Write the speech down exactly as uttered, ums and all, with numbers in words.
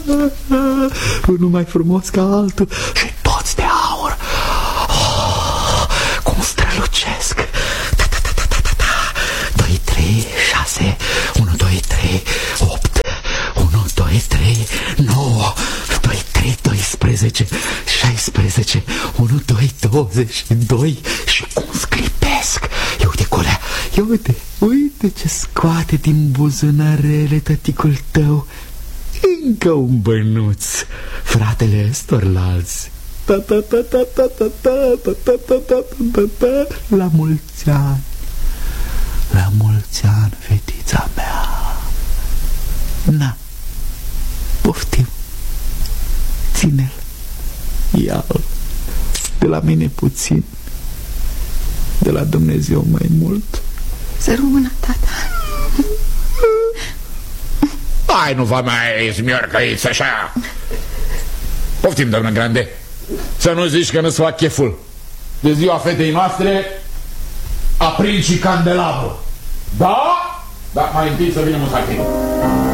unul mai frumos ca altul și toți de aur. Oh, cum strălucesc. Da, da, da, da, da, da. Doi, trei, șase, unu, doi, trei, opt, unu, doi, trei, nouă, doi, trei, doisprezece, șaisprezece, unu, doi, douăzeci și doi. Și cum sclipesc. Ia uite, Colea, ia uite, uite ce scoate din buzunarele tăticul tău. Încă un bănuț, fratele ăstorlalți. Ta ta ta ta ta ta ta ta ta ta ta ta. La mulți ani, la mulți ani, fetița mea. Na, poftim, ține-l, ia-l. De la mine puțin, de la Dumnezeu mai mult. Să rămână, tata. Hai, nu vă mai smiorcăiți așa. Poftim, doamnă Grande. Să nu zici că nu-ți fac cheful. De ziua fetei noastre aprind și candelabru. Da? Dar mai întâi să vină musafiri.